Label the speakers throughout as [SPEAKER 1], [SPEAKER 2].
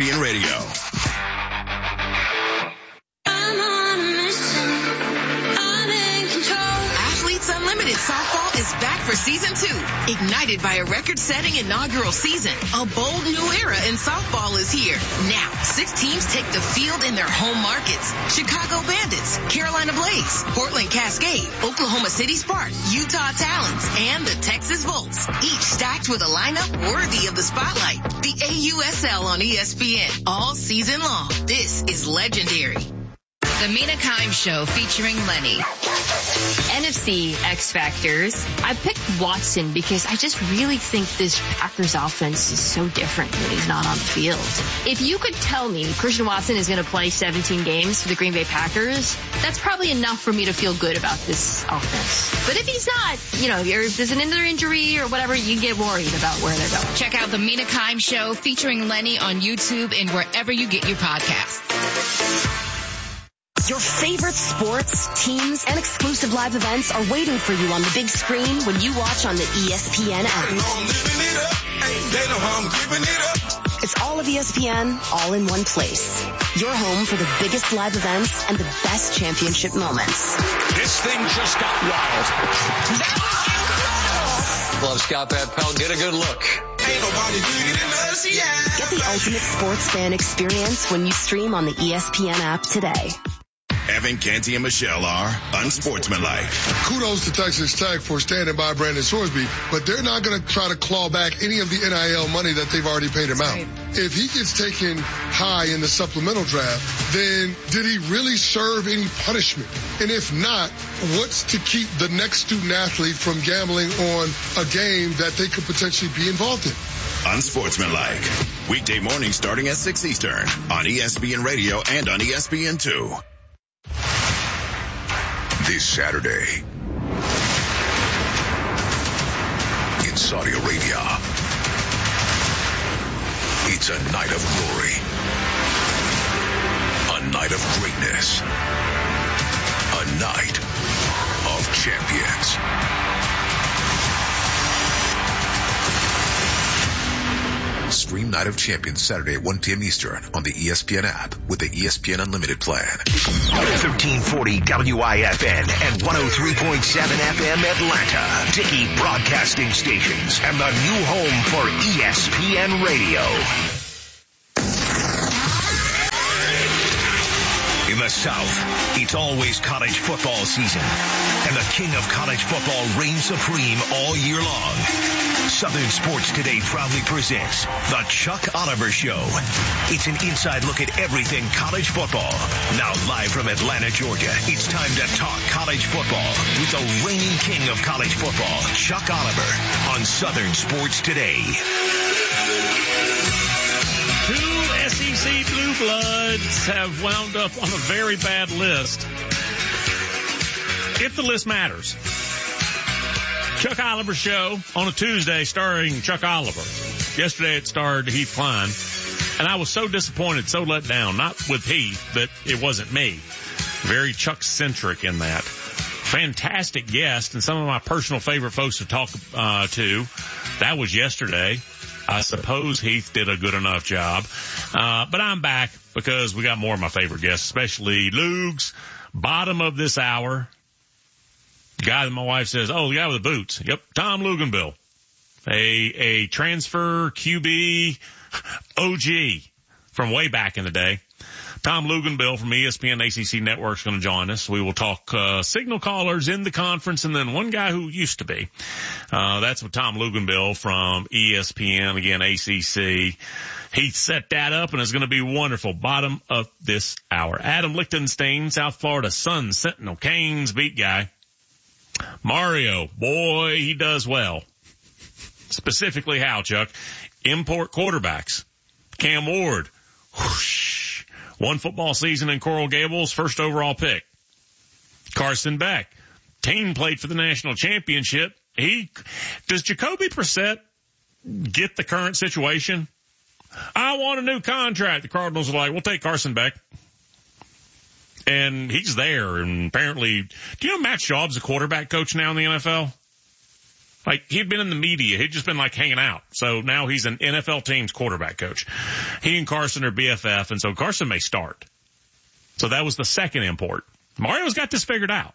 [SPEAKER 1] ESPN Radio.
[SPEAKER 2] Unlimited Softball is back for Season 2. Ignited by a record-setting inaugural season, a bold new era in softball is here. Now, 6 teams take the field in their home markets. Chicago Bandits, Carolina Blaze, Portland Cascade, Oklahoma City Spark, Utah Talons, and the Texas Volts. Each stacked with a lineup worthy of the spotlight. The AUSL on ESPN all season long. This is legendary.
[SPEAKER 3] The Mina Kimes Show featuring Lenny.
[SPEAKER 4] NFC X Factors. I picked Watson because I just really think this Packers offense is so different when he's not on the field. If you could tell me Christian Watson is going to play 17 games for the Green Bay Packers, that's probably enough for me to feel good about this offense. But if he's not, if there's an injury or whatever, you get worried about where they're going.
[SPEAKER 3] Check out the Mina Kimes Show featuring Lenny on YouTube and wherever you get your podcasts.
[SPEAKER 5] Your favorite sports, teams, and exclusive live events are waiting for you on the big screen when you watch on the ESPN app. It's all of ESPN, all in one place. Your home for the biggest live events and the best championship moments.
[SPEAKER 6] This thing just got wild.
[SPEAKER 7] Love Scott Van Pelt. Get a good look.
[SPEAKER 6] Ain't nobody bigger than us, yeah.
[SPEAKER 5] Get the ultimate sports fan experience when you stream on the ESPN app today.
[SPEAKER 1] Evan, Canty, and Michelle are unsportsmanlike.
[SPEAKER 8] Kudos to Texas Tech for standing by Brandon Sorsby, but they're not going to try to claw back any of the NIL money that they've already paid him out. If he gets taken high in the supplemental draft, then did he really serve any punishment? And if not, what's to keep the next student athlete from gambling on a game that they could potentially be involved in?
[SPEAKER 1] Unsportsmanlike. Weekday mornings starting at 6 Eastern on ESPN Radio and on ESPN2.
[SPEAKER 9] This Saturday in Saudi Arabia, it's a night of glory, a night of greatness, a night of champions. Stream Night of Champions Saturday at 1 p.m. Eastern on the ESPN app with the ESPN Unlimited plan.
[SPEAKER 10] 1340 WIFN and 103.7 FM Atlanta. Dickey Broadcasting Stations and the new home for ESPN Radio. In the South, it's always college football season, and the king of college football reigns supreme all year long. Southern Sports Today proudly presents The Chuck Oliver Show. It's an inside look at everything college football. Now live from Atlanta, Georgia, it's time to talk college football with the reigning king of college football, Chuck Oliver, on Southern Sports Today.
[SPEAKER 11] Two SEC Blue Bloods have wound up on a very bad list. If the list matters. Chuck Oliver Show on a Tuesday starring Chuck Oliver. Yesterday it starred Heath Klein. And I was so disappointed, so let down. Not with Heath, but it wasn't me. Very Chuck-centric in that. Fantastic guest and some of my personal favorite folks to talk to. That was yesterday. I suppose Heath did a good enough job. But I'm back because we got more of my favorite guests, especially Lugs, bottom of this hour. The guy that my wife says, the guy with the boots. Yep, Tom Luginbill. A transfer QB OG from way back in the day. Tom Luginbill from ESPN ACC Network is going to join us. We will talk signal callers in the conference and then one guy who used to be. That's with Tom Luginbill from ESPN, again, ACC. He set that up and it's going to be wonderful. Bottom of this hour. Adam Lichtenstein, South Florida Sun Sentinel Canes beat guy. Mario, boy, he does well. Specifically how, Chuck? Import quarterbacks. Cam Ward, whoosh, one football season in Coral Gables, first overall pick. Carson Beck, team played for the national championship. Does Jacoby Brissett get the current situation? I want a new contract. The Cardinals are like, we'll take Carson Beck. And he's there, and apparently, do you know Matt Schaub's a quarterback coach now in the NFL? Like, he'd been in the media. He'd just been, like, hanging out. So now he's an NFL team's quarterback coach. He and Carson are BFF, and so Carson may start. So that was the second import. Mario's got this figured out.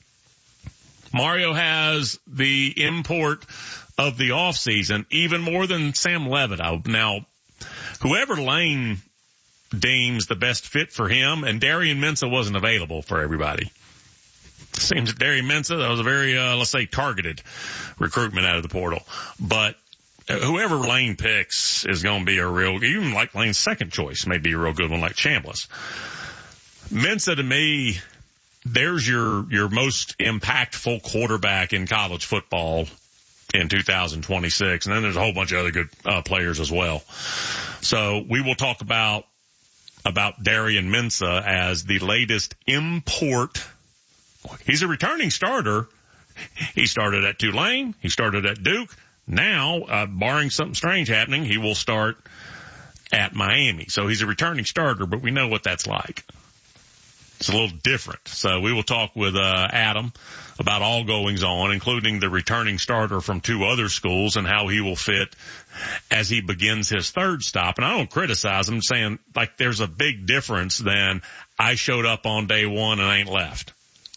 [SPEAKER 11] Mario has the import of the offseason even more than Sam Levitt. Now, whoever Lane deems the best fit for him, and Darian Mensah wasn't available for everybody. Seems that Darian Mensah, that was a very, let's say, targeted recruitment out of the portal. But whoever Lane picks is going to be a real, even like Lane's second choice may be a real good one, like Chambliss. Mensah, to me, there's your most impactful quarterback in college football in 2026. And then there's a whole bunch of other good players as well. So we will talk about Darian Mensah as the latest import. He's a returning starter. He started at Tulane. He started at Duke. Now, barring something strange happening, he will start at Miami. So he's a returning starter, but we know what that's like. It's a little different. So we will talk with Adam about all goings on, including the returning starter from two other schools and how he will fit as he begins his third stop. And I don't criticize him, saying, like, there's a big difference than I showed up on day one and ain't left.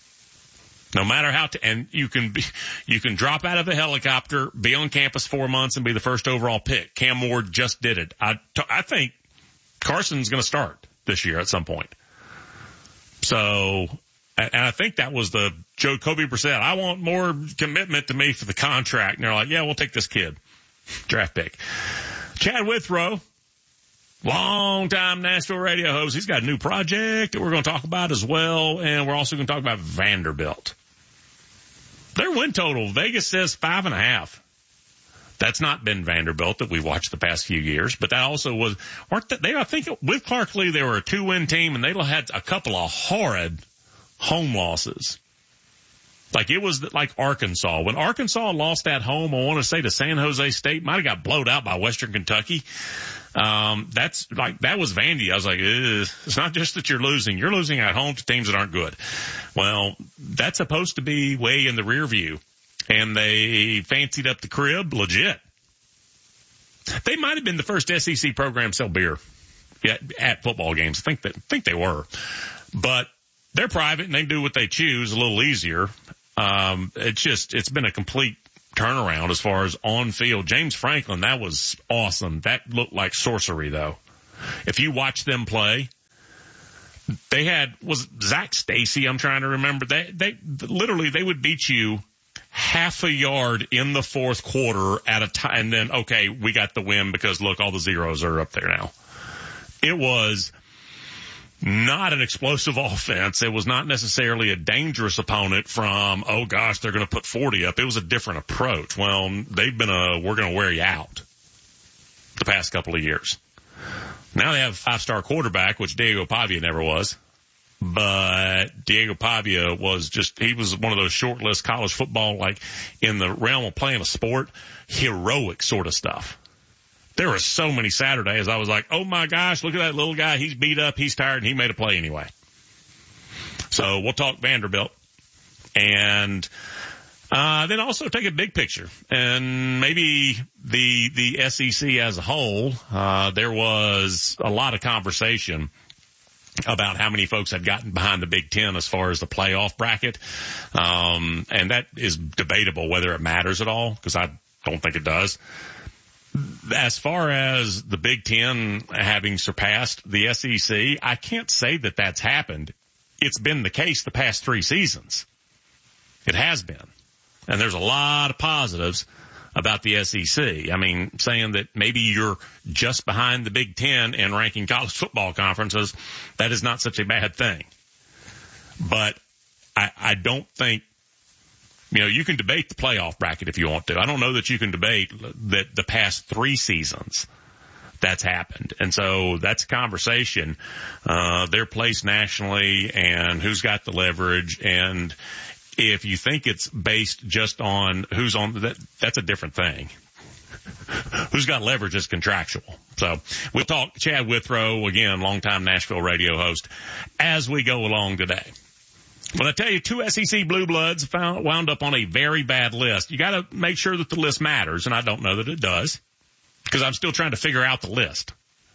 [SPEAKER 11] No matter how, and you can drop out of the helicopter, be on campus 4 months, and be the first overall pick. Cam Ward just did it. I think Carson's going to start this year at some point. So, and I think that was the Jacoby Brissett. I want more commitment to me for the contract. And they're like, yeah, we'll take this kid. Draft pick. Chad Withrow, long-time Nashville radio host. He's got a new project that we're going to talk about as well. And we're also going to talk about Vanderbilt. Their win total, Vegas says 5.5. That's not been Vanderbilt that we've watched the past few years, but that also was, I think with Clark Lee, they were a 2-win team, and they had a couple of horrid home losses. Like, it was like Arkansas. When Arkansas lost at home, I want to say to San Jose State, might have got blowed out by Western Kentucky. That was Vandy. I was like, it's not just that you're losing at home to teams that aren't good. Well, that's supposed to be way in the rear view. And they fancied up the crib legit. They might have been the first SEC program to sell beer at football games. I think they were. But they're private and they do what they choose, a little easier. It's been a complete turnaround as far as on field. James Franklin, that was awesome. That looked like sorcery though. If you watch them play, was Zach Stacy, I'm trying to remember. They literally, they would beat you half a yard in the fourth quarter at a time, and then, okay, we got the win because, look, all the zeros are up there now. It was not an explosive offense. It was not necessarily a dangerous opponent from, oh, gosh, they're going to put 40 up. It was a different approach. Well, they've been we're going to wear you out the past couple of years. Now they have a 5-star quarterback, which Diego Pavia never was. But Diego Pavia he was one of those short list college football, like in the realm of playing a sport, heroic sort of stuff. There were so many Saturdays I was like, oh my gosh, look at that little guy. He's beat up. He's tired and he made a play anyway. So we'll talk Vanderbilt and, then also take a big picture and maybe the SEC as a whole. There was a lot of conversation about how many folks had gotten behind the Big Ten as far as the playoff bracket. And that is debatable whether it matters at all, because I don't think it does. As far as the Big Ten having surpassed the SEC, I can't say that that's happened. It's been the case the past 3 seasons. It has been. And there's a lot of positives about the SEC. I mean, saying that maybe you're just behind the Big Ten in ranking college football conferences, that is not such a bad thing. But I don't think, you can debate the playoff bracket if you want to. I don't know that you can debate that the past 3 seasons that's happened. And so that's a conversation, their place nationally and who's got the leverage. And if you think it's based just on who's on that's a different thing. Who's got leverage is contractual. So we'll talk Chad Withrow, again, longtime Nashville radio host, as we go along today. When I tell you 2 SEC Blue Bloods wound up on a very bad list, you got to make sure that the list matters, and I don't know that it does because I'm still trying to figure out the list.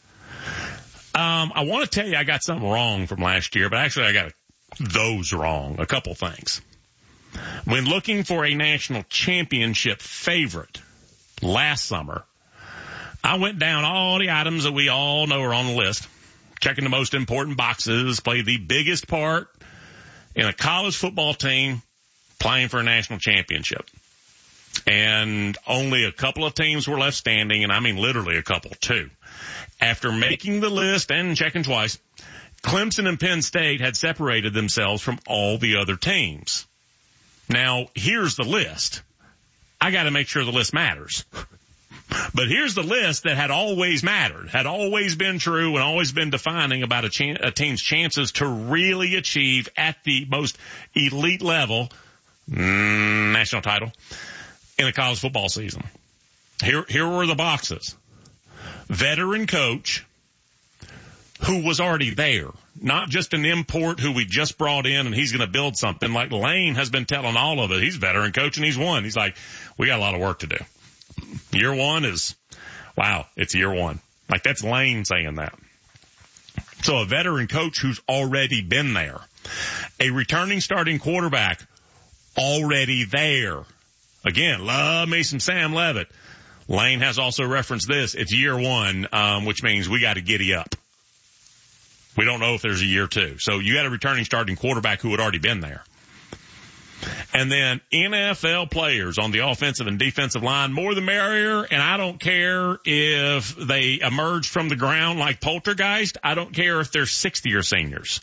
[SPEAKER 11] I want to tell you I got something wrong from last year, but actually I got those wrong, a couple things. When looking for a national championship favorite last summer, I went down all the items that we all know are on the list, checking the most important boxes, play the biggest part in a college football team playing for a national championship. And only a couple of teams were left standing, and I mean literally a couple, 2. After making the list and checking twice, Clemson and Penn State had separated themselves from all the other teams. Now, here's the list. I got to make sure the list matters. But here's the list that had always mattered, had always been true and always been defining about a team's chances to really achieve at the most elite level, national title, in a college football season. Here were the boxes. Veteran coach who was already there, not just an import who we just brought in and he's going to build something like Lane has been telling all of it. He's a veteran coach and he's won. He's like, we got a lot of work to do. Year one is, wow, it's year one. Like that's Lane saying that. So a veteran coach who's already been there. A returning starting quarterback already there. Again, love me some Sam Levitt. Lane has also referenced this. It's year one, which means we got to giddy up. We don't know if there's a year 2. So you got a returning starting quarterback who had already been there. And then NFL players on the offensive and defensive line, more the merrier. And I don't care if they emerge from the ground like Poltergeist. I don't care if they're 60 or seniors.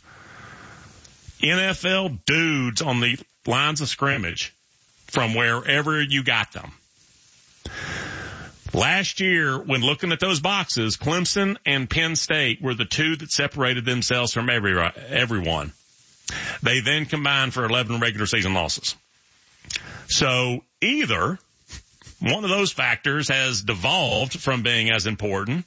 [SPEAKER 11] NFL dudes on the lines of scrimmage from wherever you got them. Last year, when looking at those boxes, Clemson and Penn State were the 2 that separated themselves from everyone. They then combined for 11 regular season losses. So either one of those factors has devolved from being as important,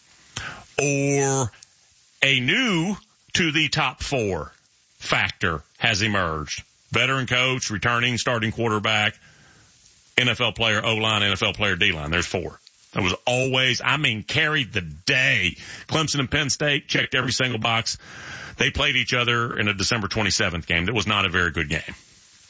[SPEAKER 11] or a new to the top 4 factor has emerged. Veteran coach, returning starting quarterback, NFL player O-line, NFL player D-line. There's 4. It was always, carried the day. Clemson and Penn State checked every single box. They played each other in a December 27th game. That was not a very good game.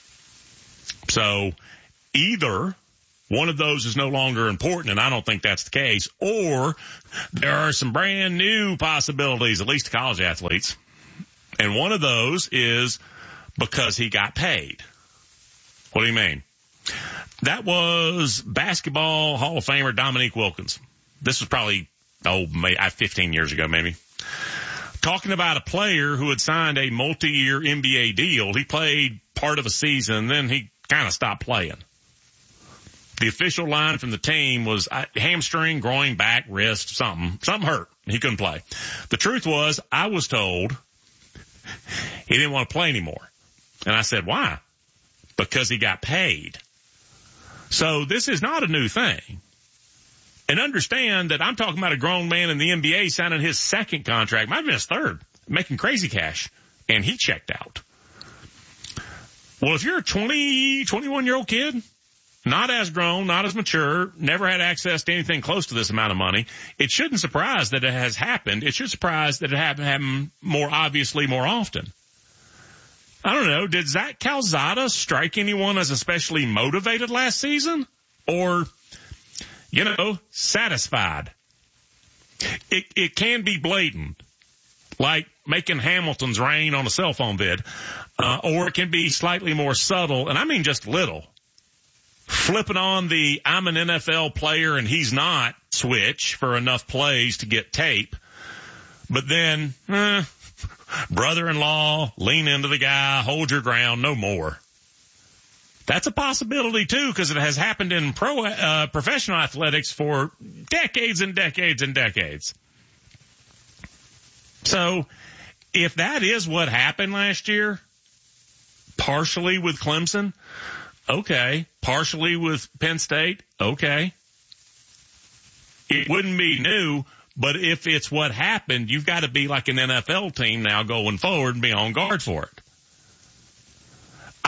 [SPEAKER 11] So either one of those is no longer important, and I don't think that's the case, or there are some brand new possibilities, at least to college athletes. And one of those is because he got paid. What do you mean? That was basketball Hall of Famer Dominique Wilkins. This was probably, 15 years ago maybe. Talking about a player who had signed a multi-year NBA deal. He played part of a season, then he kind of stopped playing. The official line from the team was hamstring, groin, back, wrist, something hurt. He couldn't play. The truth was, I was told he didn't want to play anymore. And I said, why? Because he got paid. So this is not a new thing. And understand that I'm talking about a grown man in the NBA signing his 2nd contract, might have been his 3rd, making crazy cash, and he checked out. Well, if you're a 21-year-old kid, not as grown, not as mature, never had access to anything close to this amount of money, it shouldn't surprise that it has happened. It should surprise that it happened more obviously more often. I don't know. Did Zach Calzada strike anyone as especially motivated last season? Or, satisfied? It can be blatant, like making Hamilton's rain on a cell phone vid, or it can be slightly more subtle, and I mean just little. Flipping on the I'm an NFL player and he's not switch for enough plays to get tape, but then, brother-in-law, lean into the guy, hold your ground, no more. That's a possibility too, because it has happened in professional athletics for decades and decades and decades. So if that is what happened last year, partially with Clemson, okay. Partially with Penn State, okay. It wouldn't be new. But if it's what happened, you've got to be like an NFL team now going forward and be on guard for it.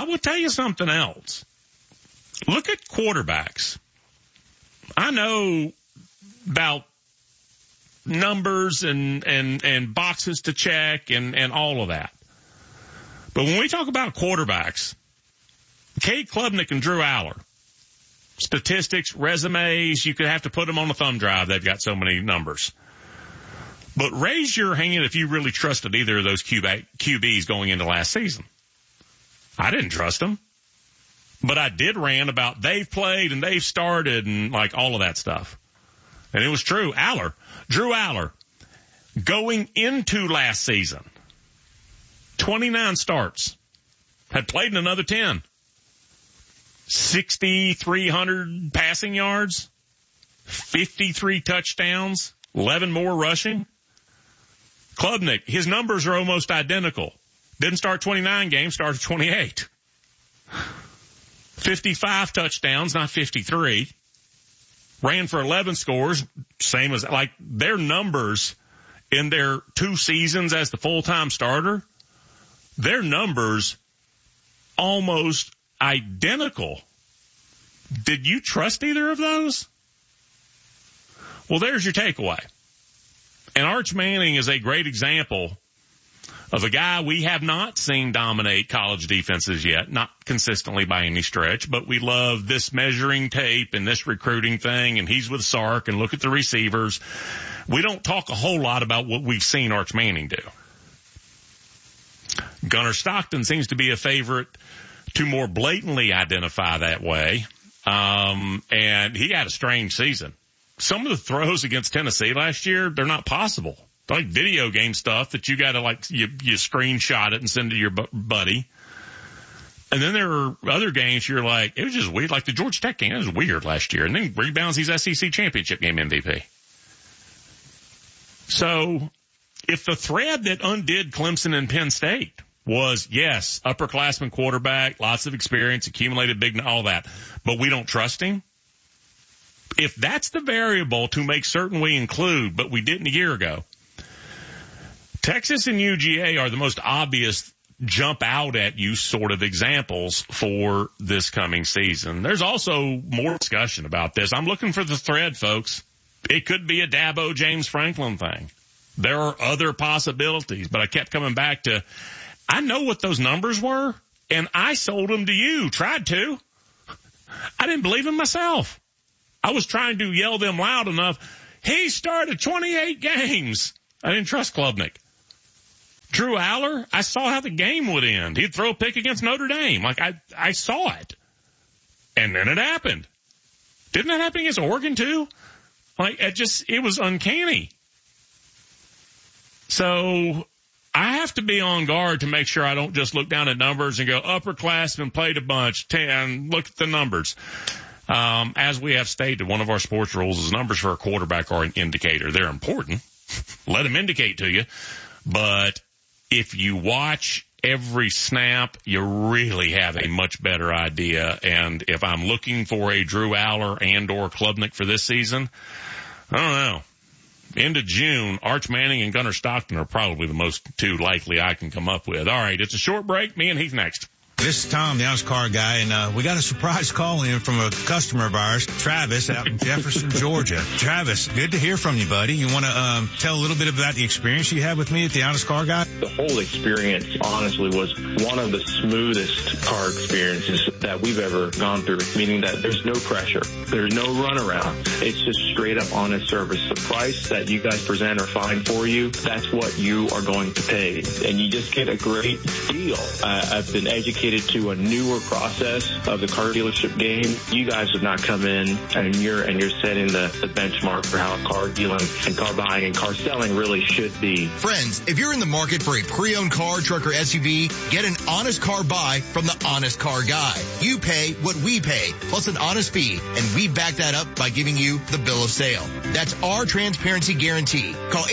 [SPEAKER 11] I will tell you something else. Look at quarterbacks. I know about numbers and boxes to check and all of that. But when we talk about quarterbacks, Cade Klubnik and Drew Aller, statistics, resumes, you could have to put them on a thumb drive. They've got so many numbers. But raise your hand if you really trusted either of those QBs going into last season. I didn't trust them. But I did rant about they've played and they've started and like all of that stuff. And it was true. Drew Aller, going into last season, 29 starts, had played in another 10. 6,300 passing yards, 53 touchdowns, 11 more rushing. Klubnik, his numbers are almost identical. Didn't start 29 games, started 28. 55 touchdowns, not 53. Ran for 11 scores, same as, like, their numbers in their 2 seasons as the full-time starter, their numbers almost identical. Did you trust either of those? Well, there's your takeaway. And Arch Manning is a great example of a guy we have not seen dominate college defenses yet, not consistently by any stretch, but we love this measuring tape and this recruiting thing, and he's with Sark, and look at the receivers. We don't talk a whole lot about what we've seen Arch Manning do. Gunnar Stockton seems to be a favorite to more blatantly identify that way, and he had a strange season. Some of the throws against Tennessee last year, they're not possible. They're like video game stuff that you got to, like, you screenshot it and send to your buddy. And then there are other games you're like, it was just weird. Like the Georgia Tech game, it was weird last year. And then rebounds, he's SEC championship game MVP. So if the thread that undid Clemson and Penn State was, yes, upperclassman quarterback, lots of experience, accumulated big, all that, but we don't trust him. If that's the variable to make certain we include, but we didn't a year ago, Texas and UGA are the most obvious jump out at you sort of examples for this coming season. There's also more discussion about this. I'm looking for the thread, folks. It could be a Dabo James Franklin thing. There are other possibilities, but I kept coming back to, I know what those numbers were, and I sold them to you, tried to. I didn't believe in myself. I was trying to yell them loud enough. He started 28 games. I didn't trust Klubnik. Drew Aller, I saw how the game would end. He'd throw a pick against Notre Dame. Like, I saw it. And then it happened. Didn't that happen against Oregon too? Like, it was uncanny. So I have to be on guard to make sure I don't just look down at numbers and go, upperclassmen played a bunch, 10, look at the numbers. As we have stated, one of our sports rules is numbers for a quarterback are an indicator. They're important. Let them indicate to you. But if you watch every snap, you really have a much better idea. And if I'm looking for a Drew Aller and or Klubnik for this season, I don't know. End of June, Arch Manning and Gunnar Stockton are probably the most two likely I can come up with. All right, it's a short break. Me and Heath next.
[SPEAKER 12] This is Tom, the Honest Car Guy, and we got a surprise call in from a customer of ours, Travis, out in Jefferson, Georgia. Travis, good to hear from you, buddy. You want to tell a little bit about the experience you had with me at the Honest Car Guy?
[SPEAKER 13] The whole experience, honestly, was one of the smoothest car experiences that we've ever gone through, meaning that there's no pressure. There's no runaround. It's just straight up honest service. The price that you guys present or find for you, that's what you are going to pay. And you just get a great deal. I've been educated to a newer process of the car dealership game. You guys have not come in and you're setting the benchmark for how car dealing and car buying and car selling really should be.
[SPEAKER 14] Friends, if you're in the market for a pre-owned car, truck, or SUV, get an honest car buy from the Honest Car Guy. You pay what we pay, plus an honest fee, and we back that up by giving you the bill of sale. That's our transparency guarantee. Call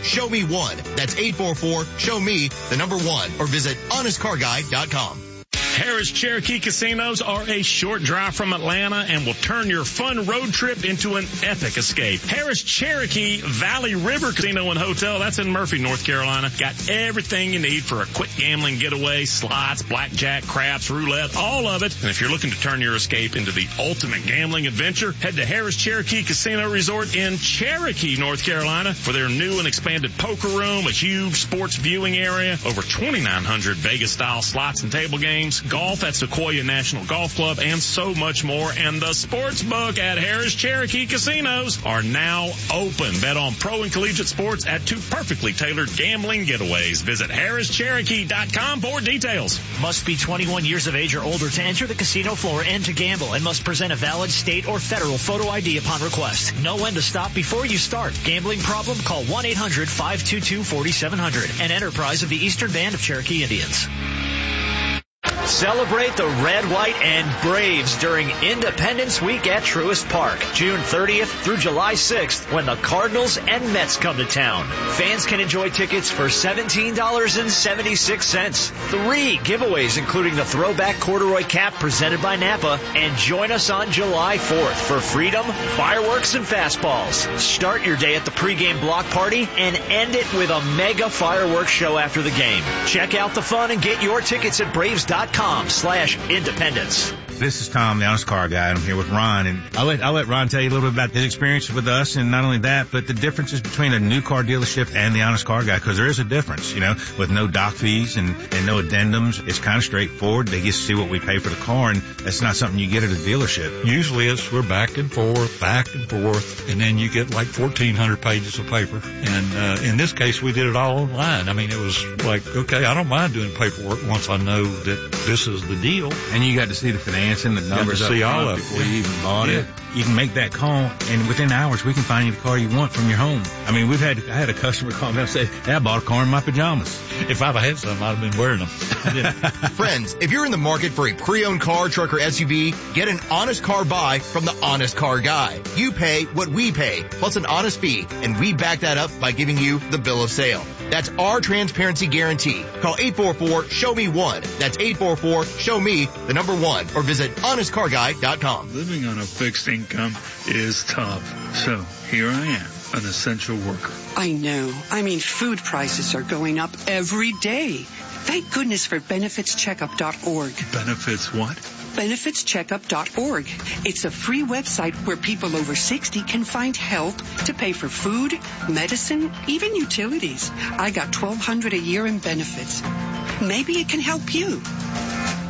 [SPEAKER 14] 844-SHOW-ME-1. That's 844-SHOW-ME, the number 1, or visit honestcarguy.com.
[SPEAKER 11] Harris Cherokee Casinos are a short drive from Atlanta and will turn your fun road trip into an epic escape. Harris Cherokee Valley River Casino and Hotel, that's in Murphy, North Carolina. Got everything you need for a quick gambling getaway, slots, blackjack, craps, roulette, all of it. And if you're looking to turn your escape into the ultimate gambling adventure, head to Harris Cherokee Casino Resort in Cherokee, North Carolina for their new and expanded poker room, a huge sports viewing area, over 2,900 Vegas-style slots and table games, golf at Sequoia National Golf Club, and so much more. And the sports book at Harris Cherokee Casinos are now open. Bet on pro and collegiate sports at 2 perfectly tailored gambling getaways. Visit harrischerokee.com for details.
[SPEAKER 15] Must be 21 years of age or older to enter the casino floor and to gamble, and must present a valid state or federal photo ID upon request. Know when to stop before you start. Gambling problem? Call 1-800-522-4700. An enterprise of the Eastern Band of Cherokee Indians. Celebrate the Red, White, and Braves during Independence Week at Truist Park, June 30th through July 6th, when the Cardinals and Mets come to town. Fans can enjoy tickets for $17.76. 3 giveaways, including the throwback corduroy cap presented by Napa, and join us on July 4th for freedom, fireworks, and fastballs. Start your day at the pregame block party and end it with a mega fireworks show after the game. Check out the fun and get your tickets at braves.com/independence.
[SPEAKER 12] This is Tom, the Honest Car Guy, and I'm here with Ron. And I'll let Ron tell you a little bit about his experience with us, and not only that, but the differences between a new car dealership and the Honest Car Guy, because there is a difference, with no doc fees and no addendums. It's kind of straightforward. They get to see what we pay for the car, and that's not something you get at a dealership.
[SPEAKER 16] Usually we're back and forth, and then you get like 1,400 pages of paper. And in this case, we did it all online. I mean, it was like, okay, I don't mind doing paperwork once I know that this is the deal.
[SPEAKER 12] And you got to see the financing, the numbers
[SPEAKER 16] up see all of it
[SPEAKER 12] before you even bought it. You can make that call, and within hours, we can find you the car you want from your home. I mean, I had a customer call me and say, hey, I bought a car in my pajamas.
[SPEAKER 16] If I'd had some, I'd have been wearing them.
[SPEAKER 14] Friends, if you're in the market for a pre-owned car, truck, or SUV, get an honest car buy from the Honest Car Guy. You pay what we pay, plus an honest fee, and we back that up by giving you the bill of sale. That's our transparency guarantee. Call 844-SHOW-ME-1. That's 844-SHOW-ME, the number 1, or visit honestcarguy.com.
[SPEAKER 17] Living on a fixed income is tough. So here I am, an essential worker.
[SPEAKER 18] I know. I mean, food prices are going up every day. Thank goodness for benefitscheckup.org.
[SPEAKER 17] Benefits what?
[SPEAKER 18] benefitscheckup.org. It's a free website where people over 60 can find help to pay for food, medicine, even utilities. I got $1,200 a year in benefits. Maybe it can help you.